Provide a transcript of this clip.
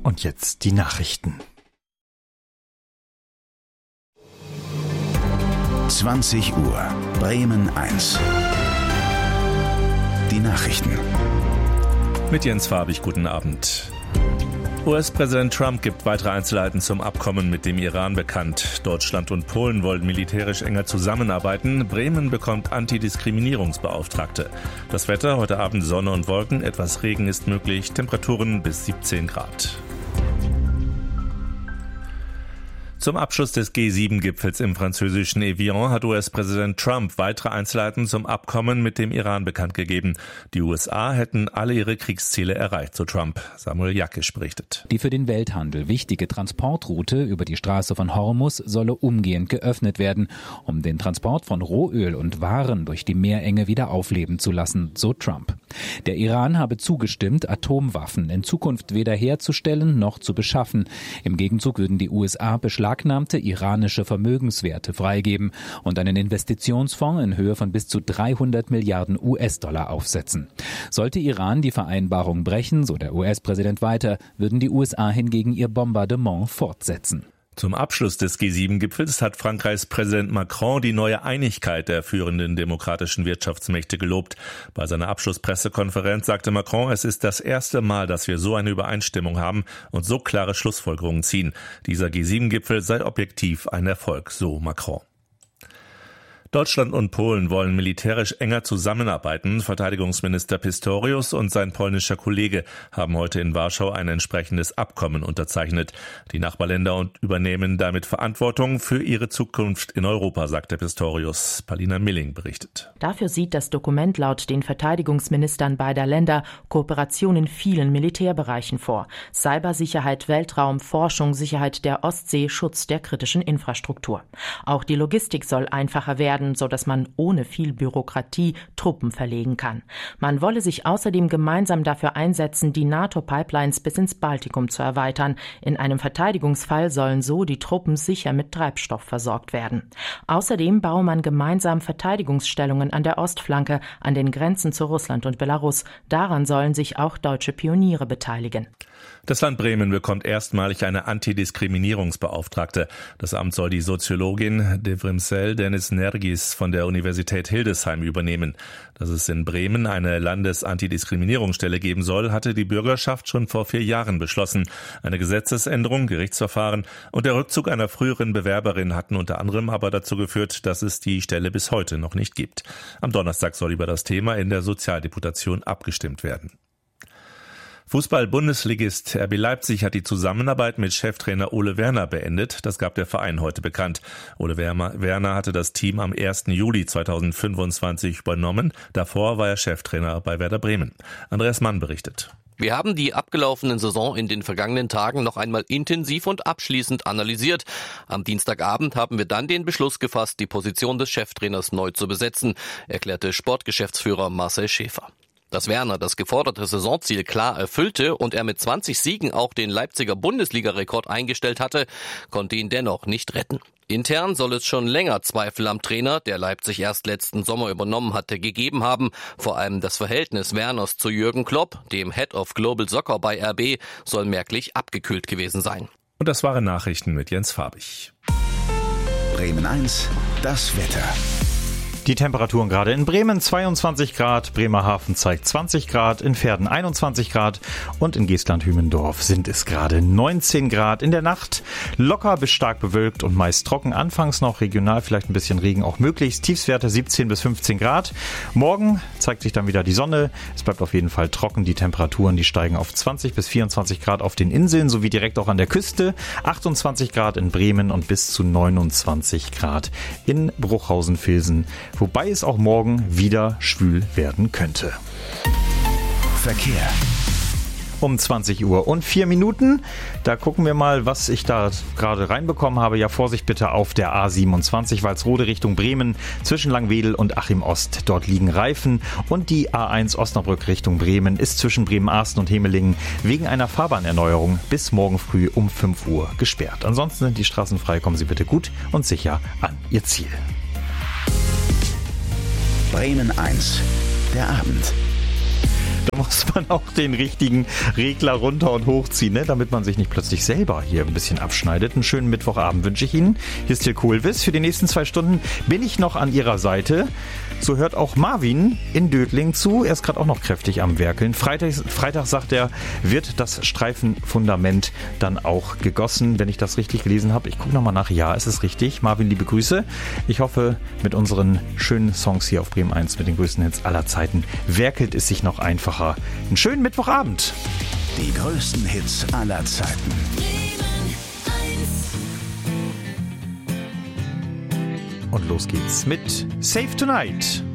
Und jetzt die Nachrichten. 20 Uhr, Bremen 1. Die Nachrichten. Mit Jens Farbig, guten Abend. US-Präsident Trump gibt weitere Einzelheiten zum Abkommen mit dem Iran bekannt. Deutschland und Polen wollen militärisch enger zusammenarbeiten. Bremen bekommt Antidiskriminierungsbeauftragte. Das Wetter, heute Abend Sonne und Wolken, etwas Regen ist möglich, Temperaturen bis 17 Grad. Zum Abschluss des G7-Gipfels im französischen Evian hat US-Präsident Trump weitere Einzelheiten zum Abkommen mit dem Iran bekannt gegeben. Die USA hätten alle ihre Kriegsziele erreicht, so Trump. Samuel Jackisch berichtet. Die für den Welthandel wichtige Transportroute über die Straße von Hormuz solle umgehend geöffnet werden, um den Transport von Rohöl und Waren durch die Meerenge wieder aufleben zu lassen, so Trump. Der Iran habe zugestimmt, Atomwaffen in Zukunft weder herzustellen noch zu beschaffen. Im Gegenzug würden die USA beschlagnahmte iranische Vermögenswerte freigeben und einen Investitionsfonds in Höhe von bis zu 300 Milliarden US-Dollar aufsetzen. Sollte Iran die Vereinbarung brechen, so der US-Präsident weiter, würden die USA hingegen ihr Bombardement fortsetzen. Zum Abschluss des G7-Gipfels hat Frankreichs Präsident Macron die neue Einigkeit der führenden demokratischen Wirtschaftsmächte gelobt. Bei seiner Abschlusspressekonferenz sagte Macron, es ist das erste Mal, dass wir so eine Übereinstimmung haben und so klare Schlussfolgerungen ziehen. Dieser G7-Gipfel sei objektiv ein Erfolg, so Macron. Deutschland und Polen wollen militärisch enger zusammenarbeiten. Verteidigungsminister Pistorius und sein polnischer Kollege haben heute in Warschau ein entsprechendes Abkommen unterzeichnet. Die Nachbarländer übernehmen damit Verantwortung für ihre Zukunft in Europa, sagte Pistorius. Palina Milling berichtet. Dafür sieht das Dokument laut den Verteidigungsministern beider Länder Kooperation in vielen Militärbereichen vor. Cybersicherheit, Weltraum, Forschung, Sicherheit der Ostsee, Schutz der kritischen Infrastruktur. Auch die Logistik soll einfacher werden, sodass man ohne viel Bürokratie Truppen verlegen kann. Man wolle sich außerdem gemeinsam dafür einsetzen, die NATO-Pipelines bis ins Baltikum zu erweitern. In einem Verteidigungsfall sollen so die Truppen sicher mit Treibstoff versorgt werden. Außerdem baue man gemeinsam Verteidigungsstellungen an der Ostflanke, an den Grenzen zu Russland und Belarus. Daran sollen sich auch deutsche Pioniere beteiligen. Das Land Bremen bekommt erstmalig eine Antidiskriminierungsbeauftragte. Das Amt soll die Soziologin Devrimsel Dennis Nergis von der Universität Hildesheim übernehmen. Dass es in Bremen eine Landesantidiskriminierungsstelle geben soll, hatte die Bürgerschaft schon vor 4 Jahren beschlossen. Eine Gesetzesänderung, Gerichtsverfahren und der Rückzug einer früheren Bewerberin hatten unter anderem aber dazu geführt, dass es die Stelle bis heute noch nicht gibt. Am Donnerstag soll über das Thema in der Sozialdeputation abgestimmt werden. Fußball-Bundesligist RB Leipzig hat die Zusammenarbeit mit Cheftrainer Ole Werner beendet. Das gab der Verein heute bekannt. Ole Werner hatte das Team am 1. Juli 2025 übernommen. Davor war er Cheftrainer bei Werder Bremen. Andreas Mann berichtet. Wir haben die abgelaufene Saison in den vergangenen Tagen noch einmal intensiv und abschließend analysiert. Am Dienstagabend haben wir dann den Beschluss gefasst, die Position des Cheftrainers neu zu besetzen, erklärte Sportgeschäftsführer Marcel Schäfer. Dass Werner das geforderte Saisonziel klar erfüllte und er mit 20 Siegen auch den Leipziger Bundesliga-Rekord eingestellt hatte, konnte ihn dennoch nicht retten. Intern soll es schon länger Zweifel am Trainer, der Leipzig erst letzten Sommer übernommen hatte, gegeben haben. Vor allem das Verhältnis Werners zu Jürgen Klopp, dem Head of Global Soccer bei RB, soll merklich abgekühlt gewesen sein. Und das waren Nachrichten mit Jens Farbig. Bremen 1, das Wetter. Die Temperaturen gerade in Bremen 22 Grad, Bremerhaven zeigt 20 Grad, in Verden 21 Grad und in Geestland-Hümendorf sind es gerade 19 Grad. In der Nacht locker bis stark bewölkt und meist trocken. Anfangs noch regional vielleicht ein bisschen Regen auch möglich. Tiefstwerte 17 bis 15 Grad. Morgen zeigt sich dann wieder die Sonne. Es bleibt auf jeden Fall trocken. Die Temperaturen, die steigen auf 20 bis 24 Grad auf den Inseln sowie direkt auch an der Küste. 28 Grad in Bremen und bis zu 29 Grad in Bruchhausen-Vilsen. Wobei es auch morgen wieder schwül werden könnte. Verkehr. Um 20 Uhr und 4 Minuten. Da gucken wir mal, was ich da gerade reinbekommen habe. Ja, Vorsicht bitte auf der A27, Walsrode Richtung Bremen, zwischen Langwedel und Achim Ost. Dort liegen Reifen. Und die A1 Osnabrück Richtung Bremen ist zwischen Bremen-Arsten und Hemelingen wegen einer Fahrbahnerneuerung bis morgen früh um 5 Uhr gesperrt. Ansonsten sind die Straßen frei. Kommen Sie bitte gut und sicher an Ihr Ziel. Bremen 1, der Abend. muss man auch den richtigen Regler runter und hochziehen, ne? Damit man sich nicht plötzlich selber hier ein bisschen abschneidet. Einen schönen Mittwochabend wünsche ich Ihnen. Hier ist Till Kohlwiss. Für die nächsten 2 Stunden bin ich noch an Ihrer Seite. So hört auch Marvin in Dödling zu. Er ist gerade auch noch kräftig am Werkeln. Freitag, sagt er, wird das Streifenfundament dann auch gegossen, wenn ich das richtig gelesen habe. Ich gucke nochmal nach. Ja, es ist richtig. Marvin, liebe Grüße. Ich hoffe, mit unseren schönen Songs hier auf Bremen 1, mit den größten Hits aller Zeiten, werkelt es sich noch einfacher. Einen schönen Mittwochabend. Die größten Hits aller Zeiten. Und los geht's mit Save Tonight.